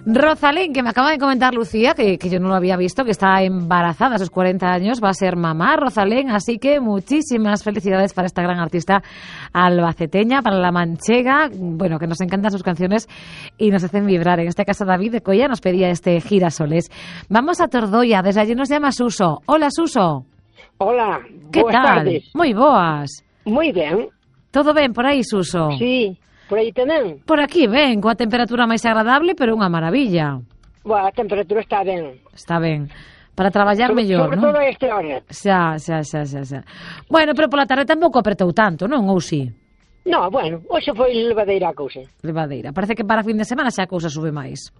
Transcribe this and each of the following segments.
Rosalén, que me acaba de comentar Lucía, que yo no lo había visto, que está embarazada a sus 40 años, va a ser mamá, Rosalén, así que muchísimas felicidades para esta gran artista albaceteña, para la manchega, bueno, que nos encantan sus canciones y nos hacen vibrar. En este caso David de Colla nos pedía este Girasoles. Vamos a Tordoia, desde allí nos llama Suso. Hola, Suso. Hola, ¿Qué boas tal? tardes. Moi boas. Moi ben. Todo ben por aí, Suso? Sí, por aí tamén. Por aquí ben, coa temperatura máis agradable, pero unha maravilla. Boa, a temperatura está ben. Está ben. Para traballar mellor, sobre non? todo a esta hora. Xa. Bueno, pero pola tarde tampouco apertou tanto, non? Ou si? No, bueno, hoxe foi levadeira a cousa. Levadeira. Parece que para fin de semana xa a cousa sube máis.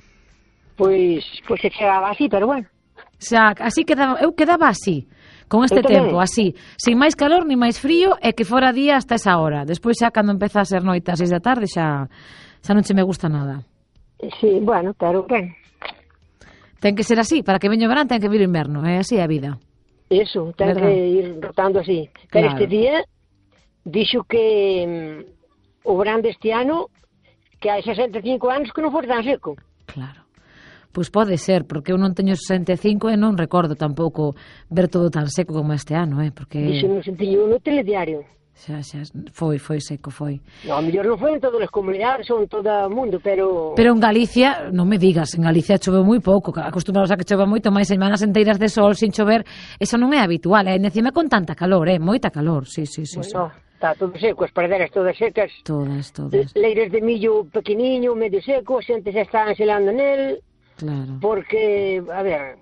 Pois se chegaba así, pero bueno. Xa, así quedaba, eu quedaba así, con este Eu tamén. tempo, así, sin máis calor ni máis frío e que fora día hasta esa hora. Despois xa cando empeza a ser noite ás 6 da tarde xa non che me gusta nada. Sí, bueno, pero ben. Ten que ser así, para que veño o verán ten que vir o inverno, é así a vida. Eso, ten Verdad. que ir rotando así. Pero Claro. este día dixo que o verán deste ano que hai 65 anos que non foi tan seco. Claro. Pois pode ser, porque eu non teño 65 e non recordo tampouco ver todo tan seco como este ano, porque Dixo no sentido no telediario. xa foi seco, foi. No, a mellor non foi en todas as comunidades ou en todo o mundo, pero... Pero en Galicia, non me digas, en Galicia chove moi pouco, acostumbrados a que chova moito, máis semanas enteiras de sol sin chover, eso non é habitual, encima con tanta calor, moita calor, sí. Bueno, está todo seco, as praderas todas secas, Todas. leiras de millo pequeniño, medio seco, a xente xa está enxelando nel, Claro. porque, a ver,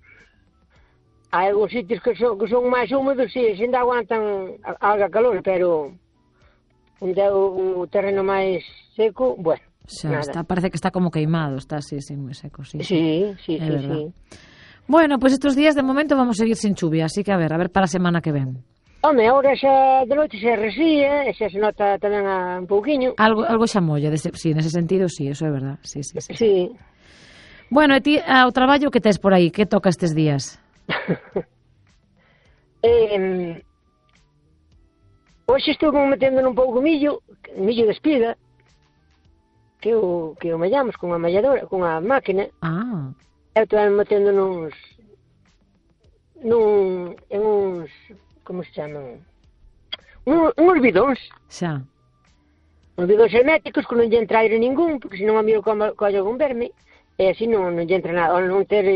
hai algúns sitios que son máis húmedos, sí, ainda aguantan algo calor, pero onde é o terreno máis seco, bueno, Xa nada. está, parece que está como queimado, está así, moi seco, sí. Sí. É verdad. Bueno, pues estos días de momento vamos a seguir sin chuvia, así que a ver para a semana que ven. Home, ahora xa de noite xa resía, e xa se nota tamén un pouquiño. Algo xa molla, sí, nese sentido, sí, eso é verdad, sí. Sí. Bueno, e ti, ao traballo que tes por aí, que toca estes días? Hoxe estou metendo un pouco millo de espiga, que o mallamos con a malladora, con a máquina. Ah, Eu estou metendo en uns, como se chaman? Uns bidóns. xa. Uns bidóns herméticos que non lle entra aire ningún, porque senón a mí colle con verme, e así non lle entra nada. Ao non ter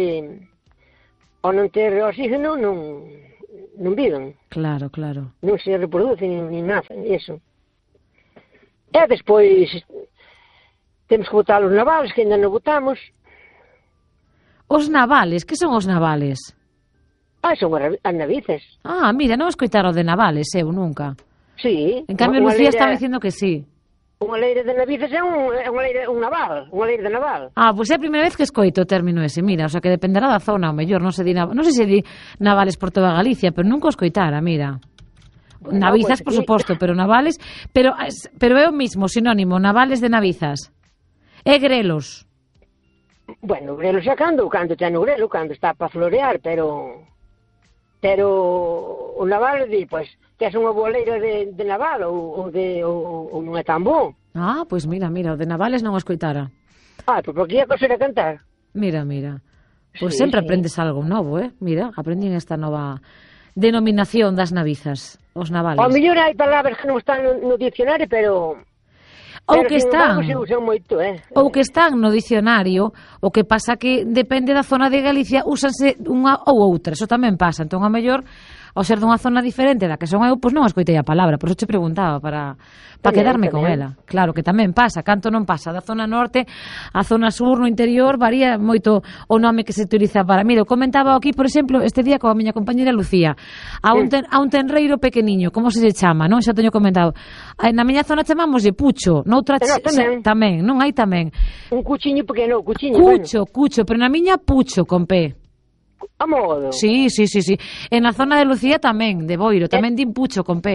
oxígeno, non viven. Claro. Non se reproducen ni nada, eso. E despois temos que botar os navales, que ainda non botamos. Os navales, que son os navales? Son as navizas. Ah, mira, non escoitaro de navales, eu nunca. Sí. En cambio, Lucía estaba dicindo que sí. Unha leira de navizas é un naval, unha leira de naval. Ah, pois é a primeira vez que escoito o término ese, mira, o sea que dependerá da zona, o mellor, non sei se di navales por toda Galicia, pero nunca o escoitara, mira. Bueno, Navizas, pues, por suposto, pero navales, pero é o mismo sinónimo, navales de navizas. E grelos. Bueno, o grelo xa cando ten o grelo, cando está para florear, pero o naval, pois, tes unha boa leira de naval ou non é tan bo. Ah, pois mira, o de navales non o escoitara. Pois porque ia coser a cantar. Mira. Pois Sí, sempre sí. aprendes algo novo, Mira, aprendín esta nova denominación das navizas, os navales. Ao mellor hai palabras que non están no dicionario, pero que están. Se usan moito, Ou que están no dicionario, o que pasa que depende da zona de Galicia, úsanse unha ou outra, eso tamén pasa. Entón, a mellor, ao ser dunha zona diferente da que son eu, pois non escoitei a palabra, por eso te preguntaba, para quedarme con ela. Claro, que tamén pasa, canto non pasa da zona norte a zona sur, no interior, varía moito o nome que se utiliza para. Mira, eu comentaba aquí, por exemplo, este día coa miña compañera Lucía, a un tenreiro pequeniño, como se chama, non? Xa teño comentado. Na miña zona chamámoslle pucho, noutra tamén, non hai tamén. Un cuchiño pequeno, Cucho, pero na miña pucho con P. A modo. Sí. E na zona de Lucía tamén, de Boiro, tamén din pucho con P.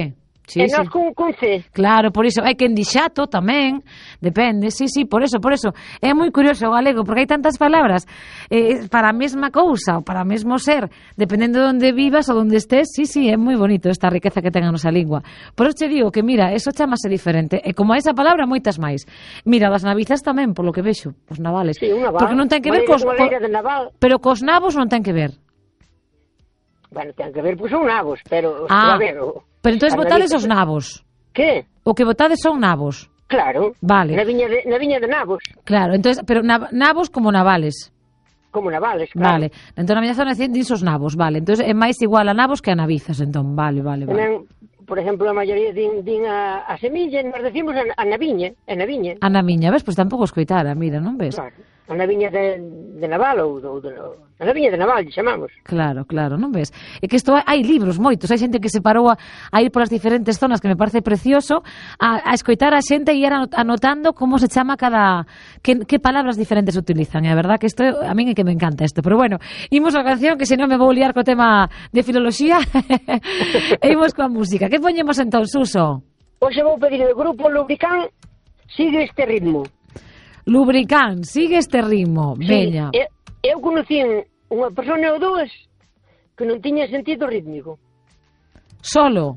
Sí, e nós sí. con C. Claro, por iso, hai quen di xato tamén, depende, sí, por eso. É moi curioso o galego, porque hai tantas palabras para a mesma cousa, ou para o mesmo ser, dependendo de onde vivas ou onde estés, sí, é moi bonito esta riqueza que ten a nosa lingua. Por eso te digo que, mira, eso chamase diferente, e como a esa palabra, moitas máis. Mira, das navizas tamén, polo que vexo, os navales. Sí, un naval. Porque non ten que ver Unha leira de naval. pero cos nabos non ten que ver. Bueno, ten que ver, pois son nabos, pero... a Ah, ver, pero entón as botades navizas- os nabos. Que? O que botades son nabos. Claro. Vale. Na viña de nabos, Claro, entonces, pero nabos como navales. como navales, claro. Vale. Entón na miña zona din os nabos, vale. Entonces é máis igual a nabos que a navizas, entón, vale. Tamén, por exemplo, a maioría din a semilla, nós decimos a naviña, A na miña, ves? Pois tampouco escoitara, mira, non ves? Claro. A naviña de naval ou a naviña de naval, chamamos. Claro, non ves? É que isto hai libros moitos, hai xente que se parou a ir polas diferentes zonas, que me parece precioso, a escoitar a xente e ir anotando como se chama cada... que palabras diferentes utilizan, é a verdad que isto, a min é que me encanta isto, pero bueno, imos a canción, que senón me vou liar co tema de filoloxía, e imos coa música. Que poñemos entón, Suso? Hoxe vou pedir ao grupo Lubricán, sigue este ritmo. Lubricán, sigue este ritmo, veña. Sí, eu conocín unha persona ou dúas que non tiña sentido rítmico. Solo.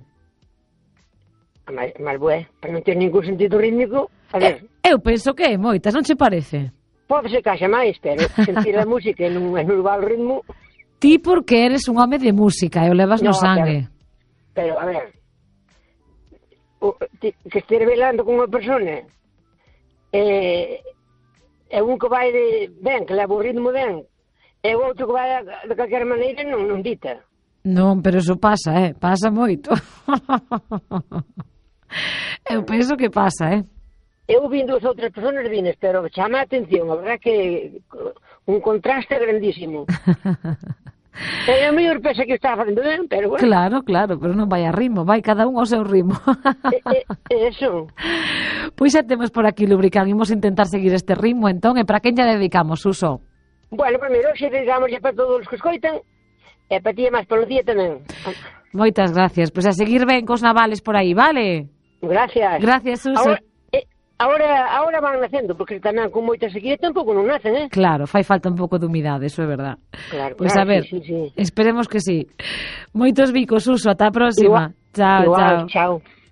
Mas bué, para non ter ningún sentido rítmico, a ver, Eu penso que é moitas, non che parece? pode ser que haxa máis, pero sentir a música e non levar o ritmo, Ti porque eres un home de música e o levas no sangue. pero a ver, que estere velando con unha persona é un que vai ben, que leva o ritmo ben, e o outro que vai de calquera maneira non dita. Non, pero eso pasa, pasa moito. Eu penso que pasa, Eu vi dúas outras personas vinas, pero chama a atención, a verdad que un contraste grandísimo. É a mellor pensa que está facendo ben, pero bueno. Claro, pero non vai a ritmo, vai cada un ao seu ritmo. Eso. Pois xa temos por aquí Lubricán, imos intentar seguir este ritmo, entón, e para quen lle dedicamos, Suso? Bueno, primeiro, xe dedicamos xa para todos os que escoitan, e para ti e máis polo día tamén. Moitas gracias, pois a seguir ben cos navales por aí, vale? Gracias. Gracias, Suso. Ahora van nacendo, porque tamén con moita sequía tampouco non nacen, Claro, fai falta un pouco de humidade, eso é verdad. Claro, Pois a ver, sí. esperemos que sí. Moitos bicos, Suso, ata a próxima. Igual, Chao. chao.